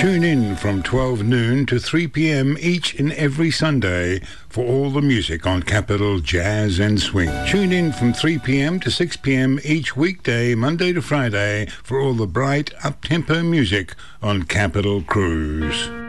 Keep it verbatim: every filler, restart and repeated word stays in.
Tune in from twelve noon to three p.m. each and every Sunday for all the music on Capital Jazz and Swing. Tune in from three p.m. to six p.m. each weekday, Monday to Friday, for all the bright, up-tempo music on Capital Cruise.